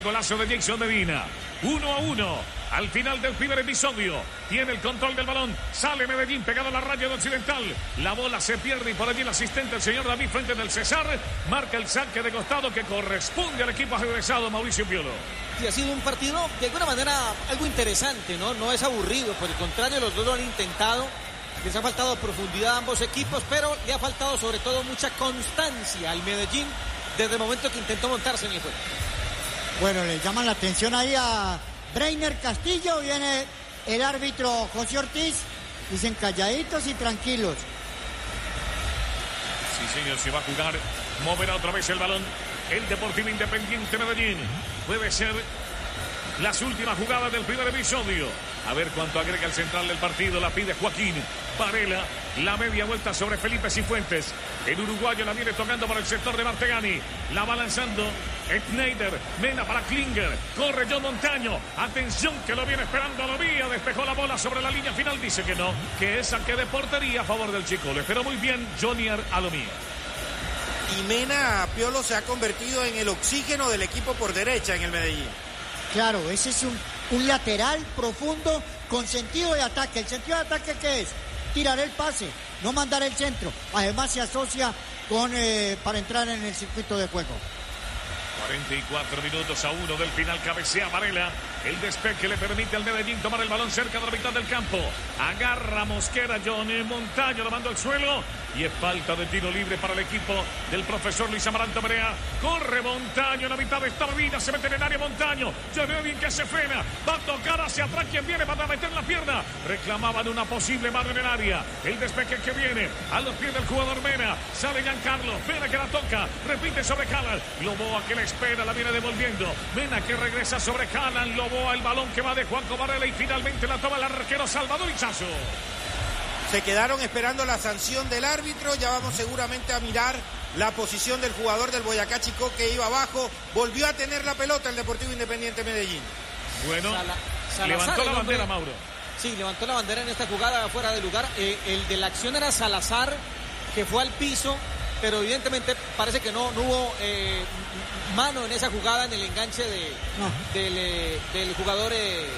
Golazo de Jason Medina. 1-1. Al final del primer episodio. Tiene el control del balón. Sale Medellín pegado a la raya de Occidental. La bola se pierde y por allí el asistente, el señor David Fuentes del Cesar, marca el saque de costado que corresponde al equipo ajedrezado Mauricio Piolo. Y ha sido un partido de alguna manera algo interesante, ¿no? No es aburrido, por el contrario, los dos lo han intentado. Les ha faltado profundidad a ambos equipos, pero le ha faltado sobre todo mucha constancia al Medellín desde el momento que intentó montarse en el juego. Bueno, le llaman la atención ahí a Breiner Castillo, viene el árbitro José Ortiz, dicen calladitos y tranquilos. Sí, señor, se va a jugar, moverá otra vez el balón, el Deportivo Independiente Medellín. Puede ser las últimas jugadas del primer episodio. A ver cuánto agrega el central del partido, la pide Joaquín Varela, la media vuelta sobre Felipe Cifuentes. El uruguayo la viene tocando por el sector de Martegani, la va lanzando Schneider, Mena para Klinger, corre John Montaño, atención que lo viene esperando a la vía, despejó la bola sobre la línea final, dice que no, que es saque de portería a favor del Chico, le esperó muy bien Jonier Alomía. Y Mena, Piolo, se ha convertido en el oxígeno del equipo por derecha en el Medellín. Claro, ese es un lateral profundo con sentido de ataque. ¿El sentido de ataque qué es? Tirar el pase, no mandar el centro. Además se asocia con para entrar en el circuito de juego. 44 minutos a 1 del final, cabecea Varela. El despeje que le permite al Medellín tomar el balón cerca de la mitad del campo. Agarra Mosquera, John Montaño, lo manda al suelo. Y es falta de tiro libre para el equipo del profesor Luis Amaranto Perea. Corre Montaño en la mitad de esta vida, se mete en el área Montaño. Ya veo bien que se frena, va a tocar hacia atrás, quien viene para meter la pierna. Reclamaban una posible mano en el área. El despeje que viene a los pies del jugador Mena. Sale Giancarlo, Mena que la toca, repite sobre Haaland. Loboa que la espera, la viene devolviendo. Mena que regresa sobre Haaland. Loboa, el balón que va de Juanco Varela y finalmente la toma el arquero Salvador Ichazo. Se quedaron esperando la sanción del árbitro. Ya vamos seguramente a mirar la posición del jugador del Boyacá Chicó que iba abajo. Volvió a tener la pelota el Deportivo Independiente Medellín. Bueno, levantó la bandera, Mauro. Sí, levantó la bandera en esta jugada fuera de lugar. El de la acción era Salazar, que fue al piso, pero evidentemente parece que no hubo mano en esa jugada, en el enganche del jugador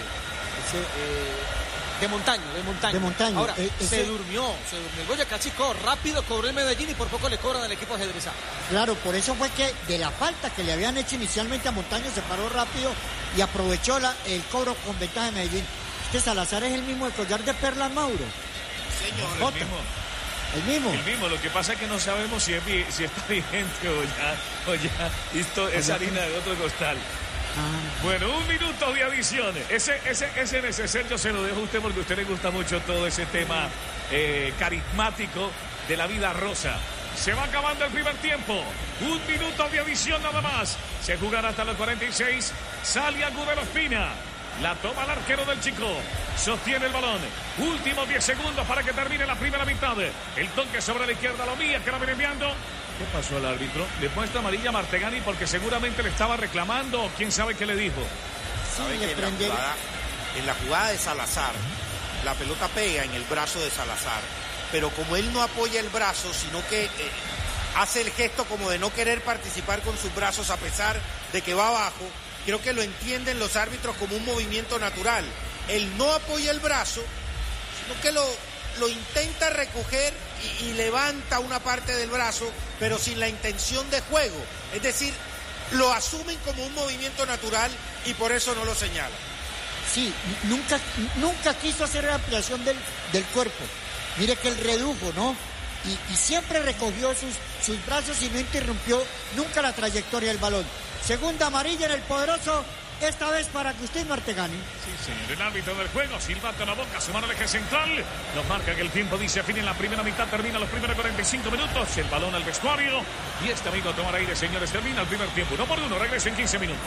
de Montaño. Ahora, se durmió. El Boyacá Chicó rápido cobró el Medellín y por poco le cobran al equipo ajedrezado. Claro, por eso fue que de la falta que le habían hecho inicialmente a Montaño se paró rápido y aprovechó el cobro con ventaja de Medellín. Este Salazar es el mismo de Collar de Perlas, Mauro. Señor, el mismo. Lo que pasa es que no sabemos si está vigente o ya esto es harina de otro costal. Bueno, 1 minuto de adición. Ese neceser yo se lo dejo a usted porque a usted le gusta mucho todo ese tema carismático de la vida rosa. Se va acabando el primer tiempo. 1 minuto de adición nada más. Se jugará hasta los 46. Sale Agudelo Espina. La toma el arquero del Chico. Sostiene el balón. Últimos 10 segundos para que termine la primera mitad. El toque sobre la izquierda, Lomía que la viene enviando. ¿Qué pasó al árbitro? Le muestra amarilla a Martegani porque seguramente le estaba reclamando o quién sabe qué le dijo. ¿Sabe que en la jugada de Salazar, la pelota pega en el brazo de Salazar, pero como él no apoya el brazo, sino que hace el gesto como de no querer participar con sus brazos a pesar de que va abajo, creo que lo entienden los árbitros como un movimiento natural. Él no apoya el brazo, sino que lo intenta recoger y levanta una parte del brazo, pero sin la intención de juego. Es decir, lo asumen como un movimiento natural y por eso no lo señalan. Sí, nunca quiso hacer la ampliación del cuerpo. Mire que él redujo, ¿no? Y siempre recogió sus brazos y no interrumpió nunca la trayectoria del balón. Segunda amarilla en el poderoso, esta vez para Agustín Martegani. Sí, señor, el árbitro del juego, silbato en la boca, su mano al eje central. Nos marca que el tiempo dice fin en la primera mitad, termina los primeros 45 minutos. El balón al vestuario. Y este amigo a tomar aire, señores, termina el primer tiempo. 1-1, regresa en 15 minutos.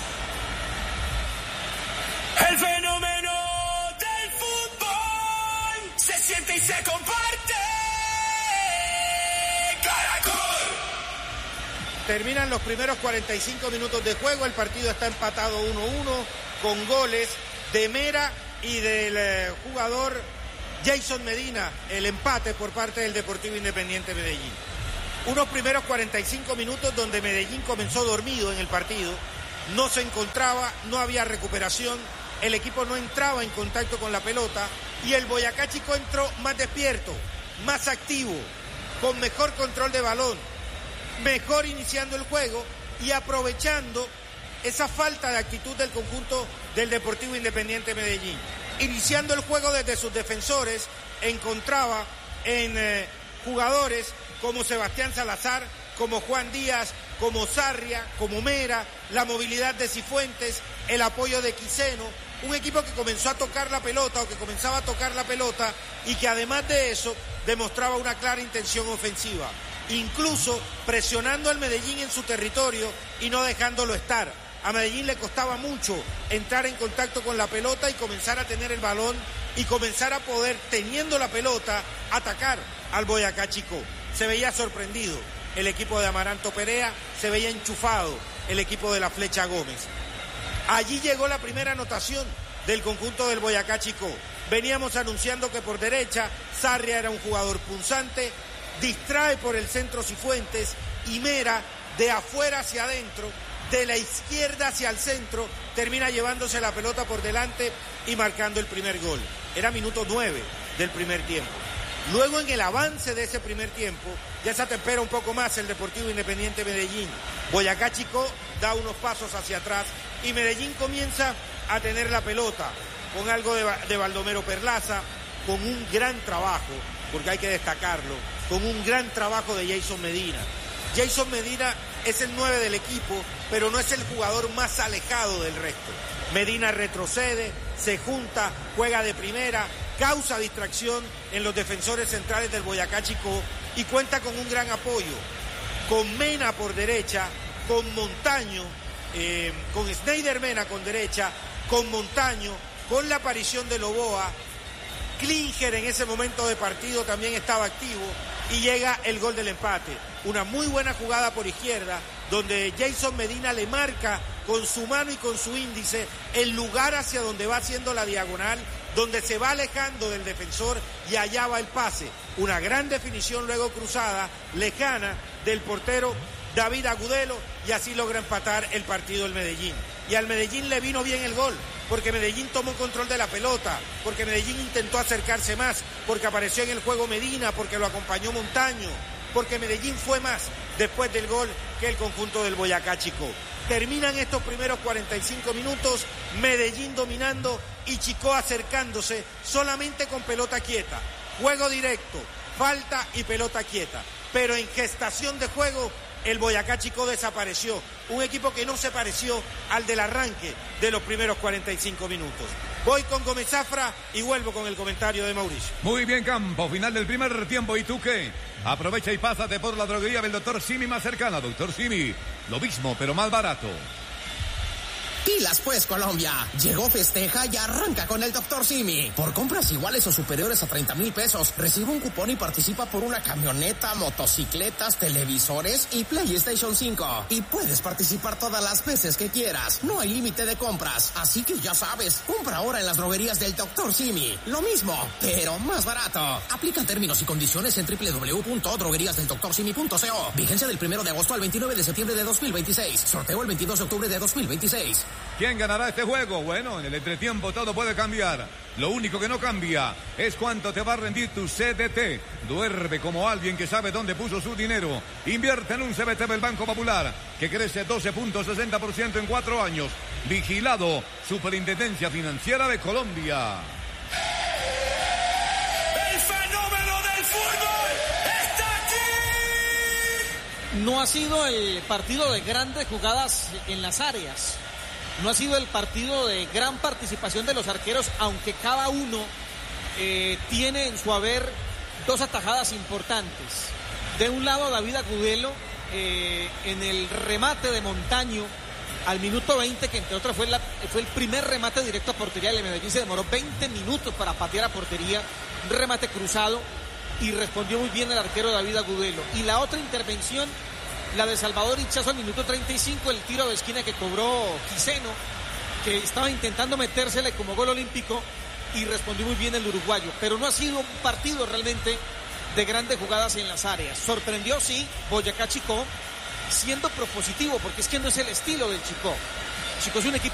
El fenómeno del fútbol se siente y se comparte. Caracol. Terminan los primeros 45 minutos de juego. El partido está empatado 1-1 con goles de Mera y del jugador Jason Medina. El empate por parte del Deportivo Independiente Medellín. Unos primeros 45 minutos donde Medellín comenzó dormido en el partido. no se encontraba, no había recuperación, el equipo no entraba en contacto con la pelota y el Boyacá Chicó entró más despierto, más activo, con mejor control de balón, mejor iniciando el juego y aprovechando esa falta de actitud del conjunto del Deportivo Independiente Medellín. Iniciando el juego desde sus defensores, encontraba en jugadores como Sebastián Salazar, como Juan Díaz, como Sarria, como Mera, la movilidad de Cifuentes, el apoyo de Quiseno, un equipo que comenzó a tocar la pelota o que comenzaba a tocar la pelota y que además de eso demostraba una clara intención ofensiva, incluso presionando al Medellín en su territorio y no dejándolo estar. A Medellín le costaba mucho entrar en contacto con la pelota y comenzar a tener el balón y comenzar a poder, teniendo la pelota, atacar al Boyacá Chicó. Se veía sorprendido el equipo de Amaranto Perea, se veía enchufado el equipo de la Flecha Gómez. Allí llegó la primera anotación del conjunto del Boyacá Chicó. Veníamos anunciando que por derecha Sarria era un jugador punzante, distrae por el centro Cifuentes y Mera de afuera hacia adentro, de la izquierda hacia el centro, termina llevándose la pelota por delante y marcando el primer gol. Era minuto 9 del primer tiempo. Luego en el avance de ese primer tiempo ya se atempera un poco más el Deportivo Independiente Medellín. Boyacá Chicó da unos pasos hacia atrás y Medellín comienza a tener la pelota con algo de Baldomero Perlaza, con un gran trabajo, porque hay que destacarlo, con un gran trabajo de Jason Medina. Jason Medina es el 9 del equipo, pero no es el jugador más alejado del resto. Medina retrocede, se junta, juega de primera, causa distracción en los defensores centrales del Boyacá Chicó y cuenta con un gran apoyo, con Mena por derecha, con Montaño, con Schneider Mena con derecha, con Montaño, con la aparición de Loboa. Klinger en ese momento de partido también estaba activo y llega el gol del empate. Una muy buena jugada por izquierda donde Jason Medina le marca con su mano y con su índice el lugar hacia donde va haciendo la diagonal, donde se va alejando del defensor y allá va el pase. Una gran definición luego cruzada, lejana del portero David Agudelo y así logra empatar el partido el Medellín. Y al Medellín le vino bien el gol, porque Medellín tomó control de la pelota, porque Medellín intentó acercarse más, porque apareció en el juego Medina, porque lo acompañó Montaño, porque Medellín fue más después del gol que el conjunto del Boyacá Chicó. Terminan estos primeros 45 minutos, Medellín dominando y Chicó acercándose solamente con pelota quieta. Juego directo, falta y pelota quieta. Pero en gestación de juego, el Boyacá Chicó desapareció. Un equipo que no se pareció al del arranque de los primeros 45 minutos. Voy con Gómez Zafra y vuelvo con el comentario de Mauricio. Muy bien, Campo. Final del primer tiempo. ¿Y tú qué? Aprovecha y pásate por la droguería del Dr. Simi más cercana. Dr. Simi, lo mismo, pero más barato. Pilas pues, Colombia. Llegó, festeja y arranca con el Dr. Simi. Por compras iguales o superiores a 30,000 pesos, recibe un cupón y participa por una camioneta, motocicletas, televisores y PlayStation 5. Y puedes participar todas las veces que quieras. No hay límite de compras. Así que ya sabes, compra ahora en las droguerías del Dr. Simi. Lo mismo, pero más barato. Aplica términos y condiciones en www.drogueríasdeldoctorsimi.co. Vigencia del 1 de agosto al 29 de septiembre de 2026. Sorteo el 22 de octubre de 2026. ¿Quién ganará este juego? Bueno, en el entretiempo todo puede cambiar. Lo único que no cambia es cuánto te va a rendir tu CDT. Duerme como alguien que sabe dónde puso su dinero. Invierte en un CBT del Banco Popular que crece 12.60% en 4 años. Vigilado, Superintendencia Financiera de Colombia. ¡El fenómeno del fútbol está aquí! No ha sido el partido de grandes jugadas en las áreas. No ha sido el partido de gran participación de los arqueros, aunque cada uno tiene en su haber 2 atajadas importantes. De un lado, David Agudelo en el remate de Montaño al minuto 20, que entre otros fue el primer remate directo a portería del Medellín. Se demoró 20 minutos para patear a portería, un remate cruzado, y respondió muy bien el arquero David Agudelo. Y la otra intervención, la de Salvador Hichazo al minuto 35, el tiro de esquina que cobró Quiseno, que estaba intentando metérsele como gol olímpico, y respondió muy bien el uruguayo. Pero no ha sido un partido realmente de grandes jugadas en las áreas. Sorprendió, sí, Boyacá Chicó, siendo propositivo, porque es que no es el estilo del Chicó. Chicos, un equipo